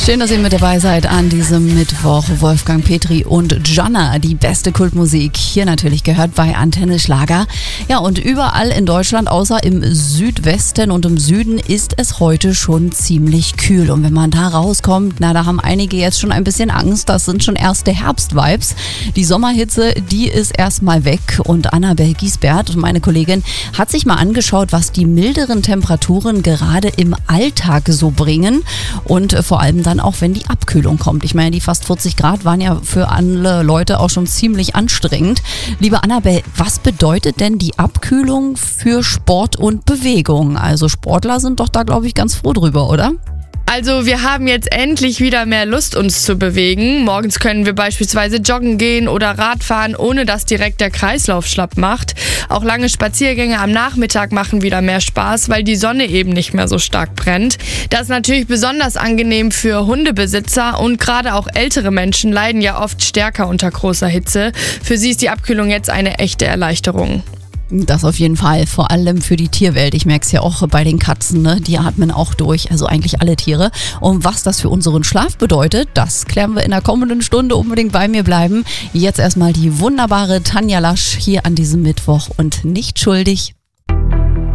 Schön, dass ihr mit dabei seid an diesem Mittwoch. Wolfgang Petri und Jonna, die beste Kultmusik. Hier natürlich gehört bei Antenne Schlager. Ja, und überall in Deutschland, außer im Südwesten und im Süden, ist es heute schon ziemlich kühl. Und wenn man da rauskommt, da haben einige jetzt schon ein bisschen Angst. Das sind schon erste Herbstvibes. Die Sommerhitze, die ist erstmal weg. Und Annabel Giesbert, meine Kollegin, hat sich mal angeschaut, was die milderen Temperaturen gerade im Alltag so bringen. Und vor allem dann auch, wenn die Abkühlung kommt. Ich meine, die fast 40 Grad waren ja für alle Leute auch schon ziemlich anstrengend. Liebe Annabel, was bedeutet denn die Abkühlung für Sport und Bewegung? Also Sportler sind doch da, glaube ich, ganz froh drüber, oder? Also wir haben jetzt endlich wieder mehr Lust, uns zu bewegen. Morgens können wir beispielsweise joggen gehen oder Radfahren, ohne dass direkt der Kreislauf schlapp macht. Auch lange Spaziergänge am Nachmittag machen wieder mehr Spaß, weil die Sonne eben nicht mehr so stark brennt. Das ist natürlich besonders angenehm für Hundebesitzer und gerade auch ältere Menschen leiden ja oft stärker unter großer Hitze. Für sie ist die Abkühlung jetzt eine echte Erleichterung. Das auf jeden Fall, vor allem für die Tierwelt. Ich merke es ja auch bei den Katzen, ne? Die atmen auch durch, also eigentlich alle Tiere. Und was das für unseren Schlaf bedeutet, das klären wir in der kommenden Stunde. Unbedingt bei mir bleiben. Jetzt erstmal die wunderbare Tanja Lasch hier an diesem Mittwoch und nicht schuldig.